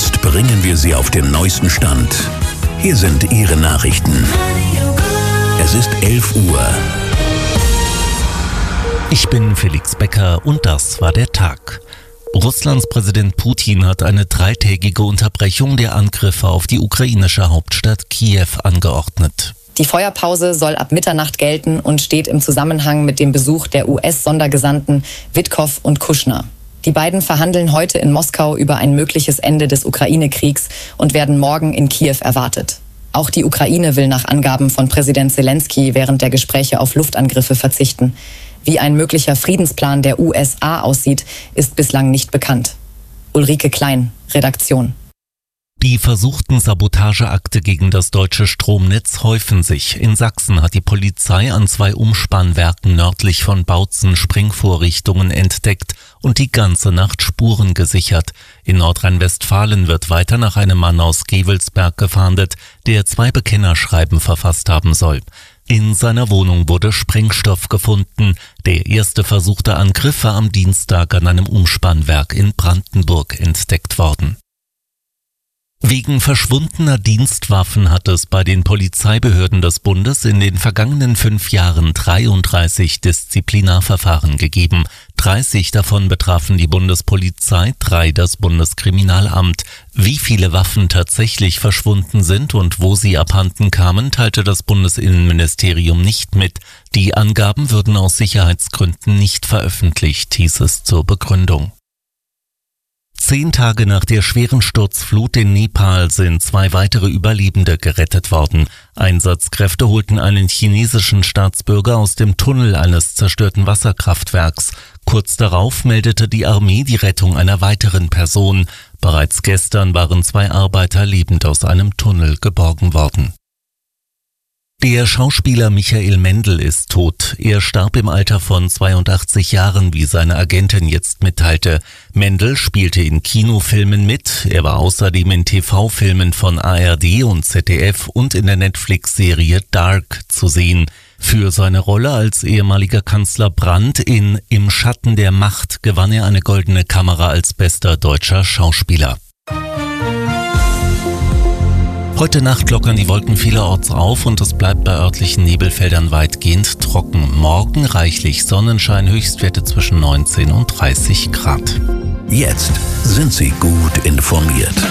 Jetzt bringen wir Sie auf den neuesten Stand. Hier sind Ihre Nachrichten. Es ist 11 Uhr. Ich bin Felix Becker und das war der Tag. Russlands Präsident Putin hat eine 3-tägige Unterbrechung der Angriffe auf die ukrainische Hauptstadt Kiew angeordnet. Die Feuerpause soll ab Mitternacht gelten und steht im Zusammenhang mit dem Besuch der US-Sondergesandten Witkow und Kushner. Die beiden verhandeln heute in Moskau über ein mögliches Ende des Ukraine-Kriegs und werden morgen in Kiew erwartet. Auch die Ukraine will nach Angaben von Präsident Zelensky während der Gespräche auf Luftangriffe verzichten. Wie ein möglicher Friedensplan der USA aussieht, ist bislang nicht bekannt. Ulrike Klein, Redaktion. Die versuchten Sabotageakte gegen das deutsche Stromnetz häufen sich. In Sachsen hat die Polizei an 2 Umspannwerken nördlich von Bautzen Sprengvorrichtungen entdeckt und die ganze Nacht Spuren gesichert. In Nordrhein-Westfalen wird weiter nach einem Mann aus Gevelsberg gefahndet, der 2 Bekennerschreiben verfasst haben soll. In seiner Wohnung wurde Sprengstoff gefunden. Der erste versuchte Angriff war am Dienstag an einem Umspannwerk in Brandenburg entdeckt worden. Wegen verschwundener Dienstwaffen hat es bei den Polizeibehörden des Bundes in den vergangenen 5 Jahren 33 Disziplinarverfahren gegeben. 30 davon betrafen die Bundespolizei, 3 das Bundeskriminalamt. Wie viele Waffen tatsächlich verschwunden sind und wo sie abhanden kamen, teilte das Bundesinnenministerium nicht mit. Die Angaben würden aus Sicherheitsgründen nicht veröffentlicht, hieß es zur Begründung. 10 Tage nach der schweren Sturzflut in Nepal sind 2 weitere Überlebende gerettet worden. Einsatzkräfte holten einen chinesischen Staatsbürger aus dem Tunnel eines zerstörten Wasserkraftwerks. Kurz darauf meldete die Armee die Rettung einer weiteren Person. Bereits gestern waren 2 Arbeiter lebend aus einem Tunnel geborgen worden. Der Schauspieler Michael Mendl ist tot. Er starb im Alter von 82 Jahren, wie seine Agentin jetzt mitteilte. Mendl spielte in Kinofilmen mit. Er war außerdem in TV-Filmen von ARD und ZDF und in der Netflix-Serie Dark zu sehen. Für seine Rolle als ehemaliger Kanzler Brandt in Im Schatten der Macht gewann er eine Goldene Kamera als bester deutscher Schauspieler. Heute Nacht lockern die Wolken vielerorts auf und es bleibt bei örtlichen Nebelfeldern weitgehend trocken. Morgen reichlich Sonnenschein, Höchstwerte zwischen 19 und 30 Grad. Jetzt sind Sie gut informiert.